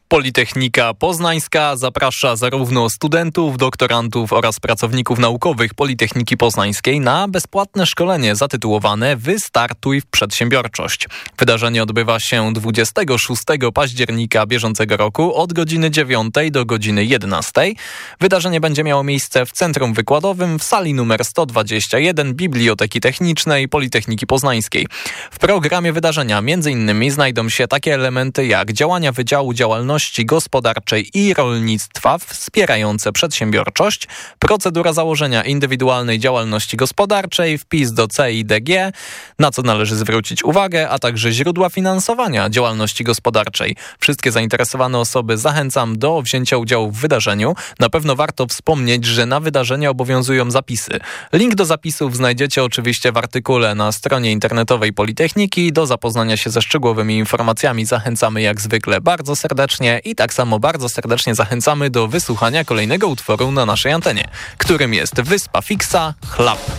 Politechnika Poznańska zaprasza zarówno studentów, doktorantów oraz pracowników naukowych Politechniki Poznańskiej na bezpłatne szkolenie zatytułowane Wystartuj w przedsiębiorczość. Wydarzenie odbywa się 26 października bieżącego roku od godziny 9 do godziny 11. Wydarzenie będzie miało miejsce w Centrum Wykładowym w sali numer 121 Biblioteki Technicznej Politechniki Poznańskiej. W programie wydarzenia m.in. znajdą się takie elementy jak działania Wydziału Działalności Gospodarczej i Rolnictwa wspierające przedsiębiorczość, procedura założenia indywidualnej działalności gospodarczej, wpis do CEIDG, na co należy zwrócić uwagę, a także źródła finansowania działalności gospodarczej. Wszystkie zainteresowane osoby zachęcam do wzięcia udziału w wydarzeniu. Na pewno warto wspomnieć, że na wydarzenie obowiązują zapisy. Link do zapisów znajdziecie oczywiście w artykule na stronie internetowej Politechniki. Do zapoznania się ze szczegółowymi informacjami zachęcamy jak zwykle bardzo serdecznie i tak samo bardzo serdecznie zachęcamy do wysłuchania kolejnego utworu na naszej antenie, którym jest Wyspa Fixa, Chlap.